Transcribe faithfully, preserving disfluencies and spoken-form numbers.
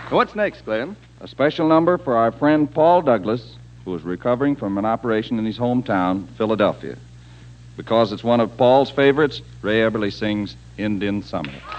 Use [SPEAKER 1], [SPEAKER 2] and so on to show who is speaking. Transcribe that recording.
[SPEAKER 1] What's next, Glenn?
[SPEAKER 2] A special number for our friend Paul Douglas, who is recovering from an operation in his hometown, Philadelphia. Because it's one of Paul's favorites, Ray Eberly sings Indian Summer.